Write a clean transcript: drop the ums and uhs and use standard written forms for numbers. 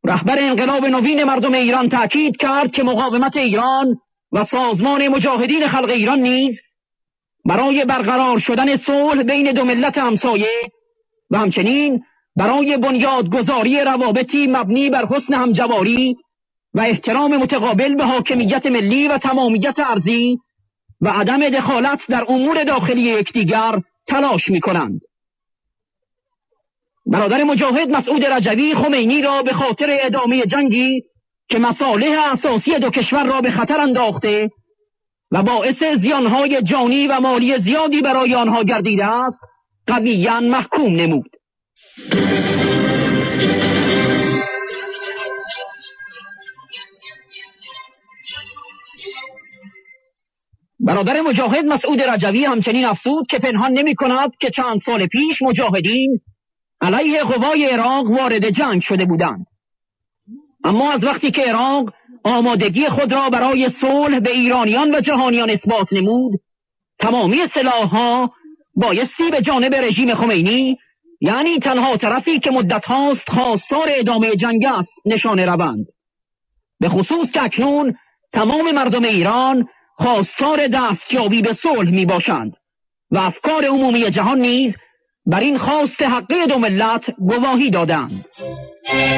رهبر انقلاب نوین مردم ایران تأکید کرد که مقاومت ایران و سازمان مجاهدین خلق ایران نیز برای برقرار شدن صلح بین دو ملت همسایه و همچنین برای بنیادگذاری روابطی مبنی بر حسن همجواری و احترام متقابل به حاکمیت ملی و تمامیت ارضی و عدم دخالت در امور داخلی یکدیگر تلاش می‌کنند. برادر مجاهد مسعود رجوی خمینی را به خاطر ادامه جنگی که مصالح اساسی دو کشور را به خطر انداخته و باعث زیانهای جانی و مالی زیادی برای آنها گردیده است قویاً محکوم نمود. برادر مجاهد مسعود رجوی همچنین افزود که پنهان نمی کند که چند سال پیش مجاهدین علیه قوای عراق وارد جنگ شده بودند، اما از وقتی که عراق آمادگی خود را برای صلح به ایرانیان و جهانیان اثبات نمود، تمامی سلاح‌ها بایستی به جانب رژیم خمینی، یعنی تنها طرفی که مدت هاست خواستار ادامه جنگ است، نشانه روند. به خصوص که اکنون تمام مردم ایران خواستار دستیابی به صلح می باشند و افکار عمومی جهان نیز بر این خواست حقی دو ملت گواهی دادند.